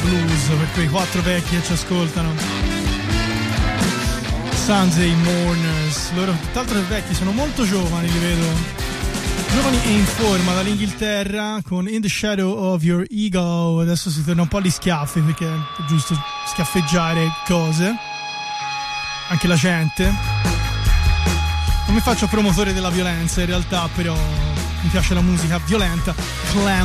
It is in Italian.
blues per quei 4 vecchi che ci ascoltano. Sunday Mourners, loro tutt'altro che vecchi, sono molto giovani, li vedo giovani e in forma, dall'Inghilterra, con In the Shadow of Your Ego. Adesso si torna un po' agli schiaffi, perché è giusto schiaffeggiare cose, anche la gente. Non mi faccio promotore della violenza in realtà, però mi piace la musica violenta,